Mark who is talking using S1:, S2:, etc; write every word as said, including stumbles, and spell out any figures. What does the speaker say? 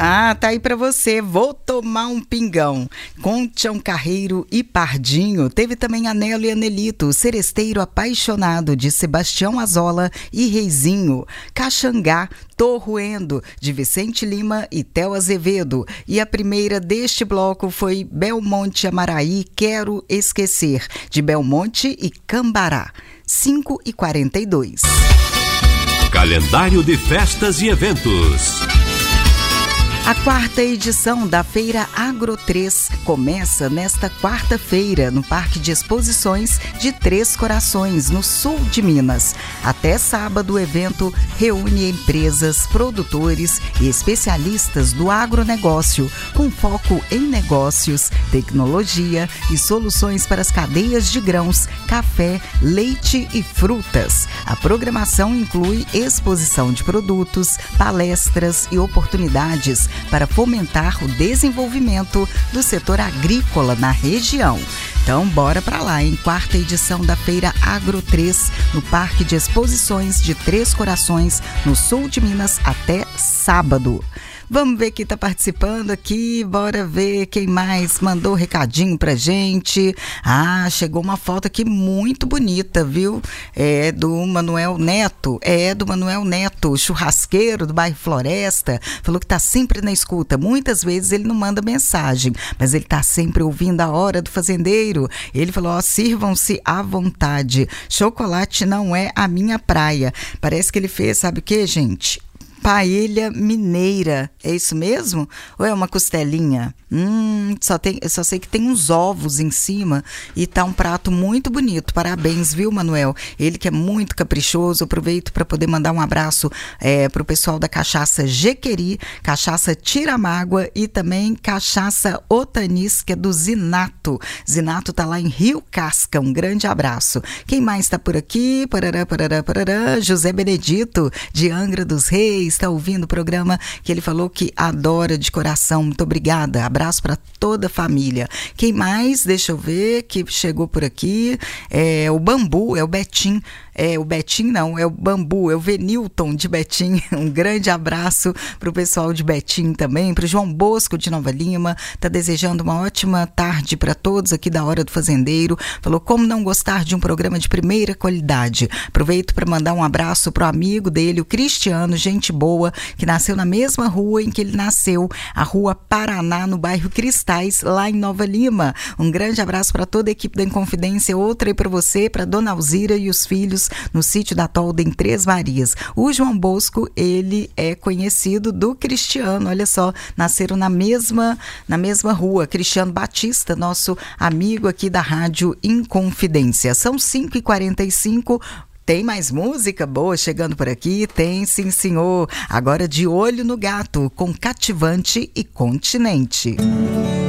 S1: Ah, tá aí pra você. Vou tomar um pingão. Com Tião Carreiro e Pardinho. Teve também Anelo e Anelito, Seresteiro Apaixonado, de Sebastião Azola e Reizinho. Caxangá, Tô Ruendo, de Vicente Lima e Theo Azevedo. E a primeira deste bloco foi Belmonte Amaraí, Quero Esquecer, de Belmonte e Cambará. cinco e quarenta e dois.
S2: Calendário de festas e eventos.
S1: A quarta edição da Feira Agro três começa nesta quarta-feira no Parque de Exposições de Três Corações, no sul de Minas. Até sábado, o evento reúne empresas, produtores e especialistas do agronegócio, com foco em negócios, tecnologia e soluções para as cadeias de grãos, café, leite e frutas. A programação inclui exposição de produtos, palestras e oportunidades para fomentar o desenvolvimento do setor agrícola na região. Então, bora para lá, em quarta edição da Feira Agro três, no Parque de Exposições de Três Corações, no sul de Minas, até sábado. Vamos ver quem está participando aqui, bora ver quem mais mandou recadinho pra gente. Ah, chegou uma foto aqui muito bonita, viu? É do Manuel Neto, é do Manuel Neto, churrasqueiro do bairro Floresta. Falou que tá sempre na escuta. Muitas vezes ele não manda mensagem, mas ele tá sempre ouvindo a Hora do Fazendeiro. Ele falou, ó, sirvam-se à vontade. Chocolate não é a minha praia. Parece que ele fez, sabe o que, gente? Paella mineira, é isso mesmo? Ou é uma costelinha? Hum, só, tem, só sei que tem uns ovos em cima e tá um prato muito bonito. Parabéns, viu, Manuel? Ele que é muito caprichoso. Aproveito para poder mandar um abraço é, pro pessoal da Cachaça Jequeri, Cachaça Tiramágua e também Cachaça Otanis, que é do Zinato. Zinato tá lá em Rio Casca, um grande abraço. Quem mais tá por aqui? Parará, parará, parará. José Benedito, de Angra dos Reis, está ouvindo o programa, que ele falou que adora de coração. Muito obrigada. Abraço para toda a família. Quem mais? Deixa eu ver que chegou por aqui. É o Bambu, é o Betim. É o Betim, não, é o Bambu, é o Venilton de Betim. Um grande abraço para o pessoal de Betim também, para o João Bosco de Nova Lima. Está desejando uma ótima tarde para todos aqui da Hora do Fazendeiro. Falou como não gostar de um programa de primeira qualidade. Aproveito para mandar um abraço para o amigo dele, o Cristiano, gente boa, que nasceu na mesma rua em que ele nasceu, a Rua Paraná, no bairro Cristais, lá em Nova Lima. Um grande abraço para toda a equipe da Inconfidência. Outra aí para você, para Dona Alzira e os filhos no sítio da Tolda, em Três Marias. O João Bosco, ele é conhecido do Cristiano, olha só, nasceram na mesma, na mesma rua. Cristiano Batista, nosso amigo aqui da Rádio Inconfidência. São cinco e quarenta e cinco. Tem mais música boa chegando por aqui? Tem, sim, senhor. Agora De Olho no Gato, com Cativante e Continente.